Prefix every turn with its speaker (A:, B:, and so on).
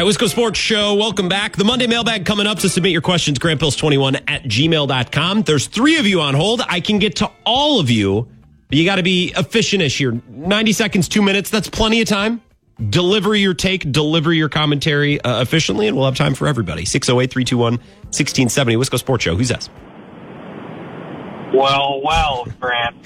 A: Wisco Sports Show. Welcome back. The Monday mailbag coming up, so submit your questions, grantbills21@gmail.com. There's 3 of you on hold. I can get to all of you, but you got to be efficient-ish here. 90 seconds, 2 minutes, that's plenty of time. Deliver your take, deliver your commentary efficiently, and we'll have time for everybody. 608-321-1670. Wisco Sports Show. Who's this?
B: Well, Grant.